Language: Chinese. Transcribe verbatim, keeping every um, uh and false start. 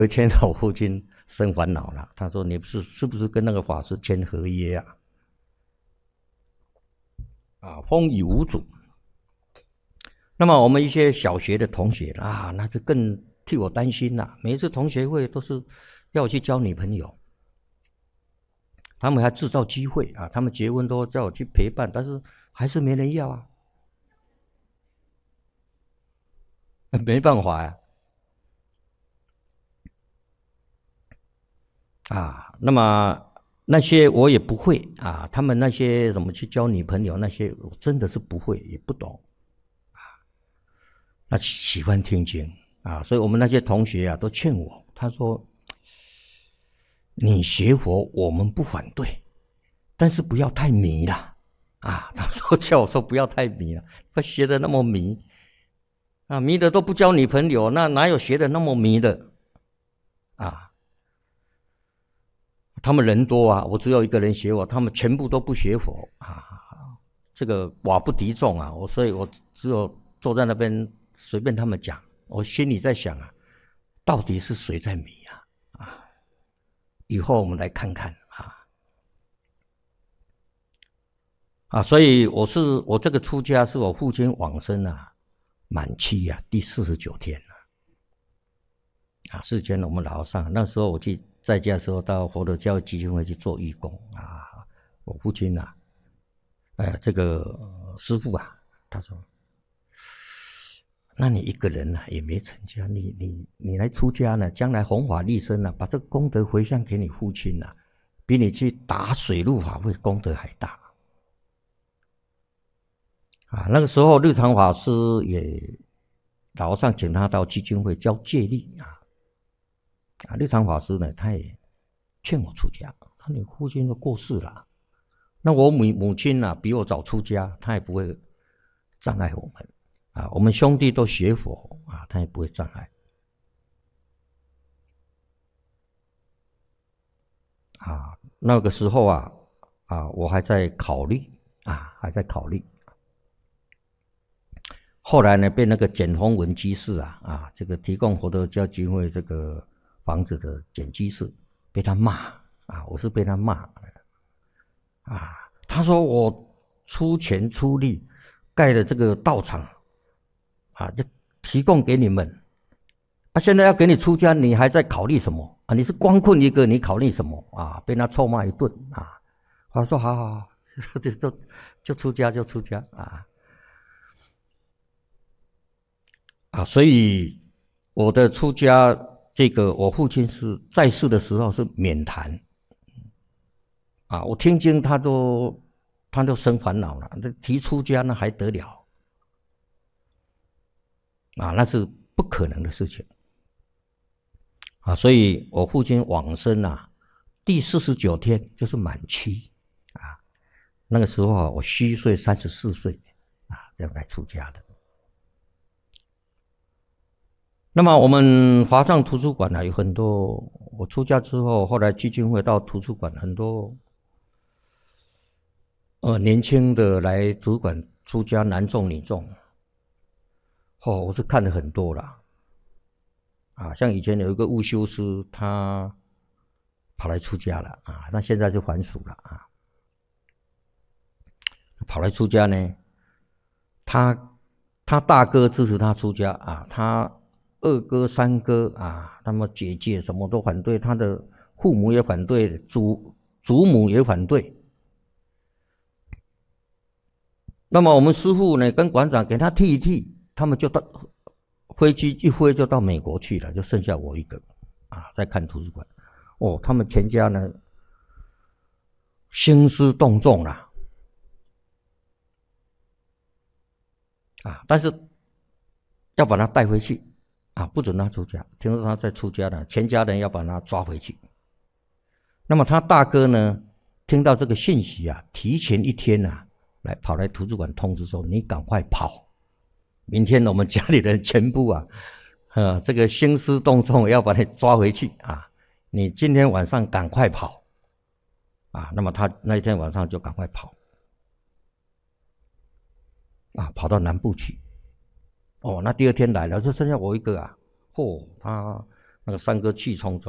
有一天我父亲生烦恼了，他说：“你不是是不是跟那个法师签合约啊？啊，风雨无阻。”那么我们一些小学的同学啊，那就更替我担心了。每一次同学会都是要我去交女朋友，他们还制造机会啊，他们结婚都叫我去陪伴，但是还是没人要啊，没办法呀、啊。啊，那么那些我也不会啊，他们那些怎么去交女朋友那些，我真的是不会，也不懂。那喜欢听经啊，所以我们那些同学啊都劝我，他说：“你学佛我们不反对，但是不要太迷了啊。”他说叫我说不要太迷了，不学的那么迷啊，迷的都不交女朋友，那哪有学的那么迷的啊？他们人多啊，我只有一个人学佛，他们全部都不学佛啊，这个寡不敌众啊，我所以我只有坐在那边。随便他们讲，我心里在想啊，到底是谁在迷啊？啊，以后我们来看看啊啊！所以我是我这个出家是我父亲往生啊，满期啊第四十九天了啊，世间我们老上那时候我去在家的时候到佛陀教育基金会去做义工啊，我父亲啊，呃这个、呃、师父啊，他说。那你一个人啊也没成家，你你你来出家呢，将来弘法利生啊，把这个功德回向给你父亲啊，比你去打水陆法会功德还大啊！那个时候日常法师也老和尚请他到基金会教戒律啊，啊，日常法师呢他也劝我出家，他说你父亲都过世了，那我母母亲呢、啊、比我早出家，他也不会障碍我们。啊，我们兄弟都学佛啊，他也不会障碍。啊，那个时候啊，啊，我还在考虑啊，还在考虑。后来呢，被那个简宏文居士啊，啊，这个提供佛陀教基金会这个房子的简居士，被他骂啊，我是被他骂啊。他说我出钱出力盖的这个道场。啊，就提供给你们，啊，现在要给你出家，你还在考虑什么啊？你是光棍一个，你考虑什么啊？被他臭骂一顿啊！我说好好好，就就就出家就出家啊啊！所以我的出家，这个我父亲是在世的时候是免谈啊，我听经他都他都生烦恼了，那提出家那还得了？啊，那是不可能的事情啊！所以我父亲往生啊，第四十九天就是满期啊。那个时候啊，我虚岁三十四岁啊，这样才出家的。那么我们华藏图书馆呢、啊，有很多。我出家之后，后来基金会到图书馆，很多呃年轻的来图书馆出家，男众女众。哦，我是看了很多啦，啊，像以前有一个悟修师，他跑来出家了啊，那现在是还俗了啊。跑来出家呢，他他大哥支持他出家啊，他二哥、三哥啊，那么姐姐什么都反对，他的父母也反对，祖祖母也反对。那么我们师父呢，跟馆长给他剃一剃。他们就到飞机一飞就到美国去了，就剩下我一个啊，在看图书馆。哦，他们全家呢兴师动众了啊，但是要把他带回去啊，不准他出家。听说他在出家了，全家人要把他抓回去。那么他大哥呢，听到这个信息啊，提前一天啊，来跑来图书馆通知说：“你赶快跑！明天我们家里人全部啊，呃，这个兴师动众要把你抓回去啊！你今天晚上赶快跑啊！”那么他那一天晚上就赶快跑啊，跑到南部去。哦，那第二天来了，就剩下我一个啊。嚯、哦，他那个三哥气冲冲。